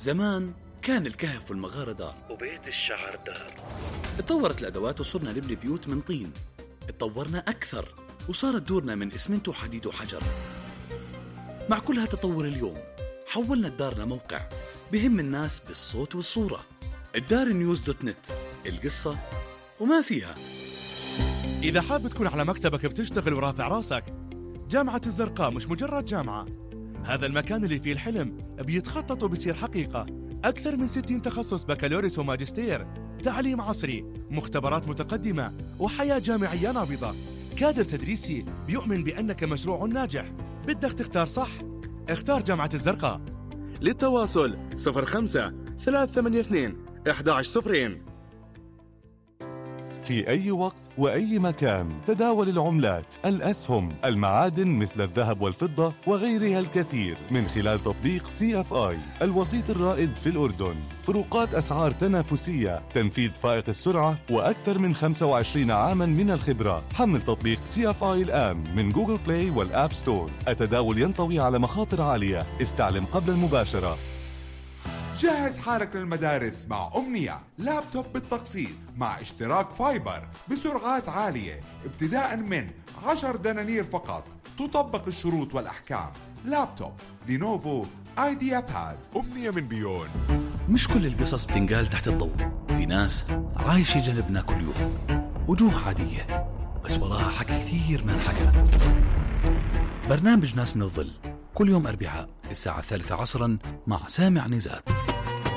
زمان كان الكهف والمغارة دار وبيت الشعر دار. اتطورت الأدوات وصرنا نبني بيوت من طين. اتطورنا أكثر وصارت دورنا من إسمنت وحديد وحجر. مع كل هالتطور اليوم حولنا الدار لموقع بهم الناس بالصوت والصورة. الدارنيوز.net، القصة وما فيها. إذا حاب تكون على مكتبك بتشتغل ورافع راسك، جامعة الزرقاء مش مجرد جامعة، هذا المكان اللي فيه الحلم بيتخطط وبيصير حقيقة. أكثر من 60 تخصص بكالوريوس وماجستير، تعليم عصري، مختبرات متقدمة، وحياة جامعية نابضة. كادر تدريسي بيؤمن بأنك مشروع ناجح. بدك تختار صح؟ اختار جامعة الزرقاء. للتواصل 05-382-1100. في أي وقت وأي مكان تداول العملات، الأسهم، المعادن مثل الذهب والفضة وغيرها الكثير من خلال تطبيق CFI، الوسيط الرائد في الأردن. فروقات أسعار تنافسية، تنفيذ فائق السرعة، وأكثر من 25 عاما من الخبرة. حمل تطبيق CFI الآن من جوجل بلاي والآب ستور. التداول ينطوي على مخاطر عالية، استعلم قبل المباشرة. جهز حالك للمدارس مع أمنية، لابتوب بالتقسيط مع اشتراك فايبر بسرعات عالية ابتداء من 10 دنانير فقط. تطبق الشروط والأحكام. لابتوب لينوفو ايديا باد. أمنية من بيون. مش كل القصص بتنقال تحت الضوء. في ناس عايشة جنبنا كل يوم، وجوه عادية بس وراها حكي كثير ما انحكى. برنامج ناس من الظل كل يوم أربعاء الساعة 3 عصرا مع سامع نزات.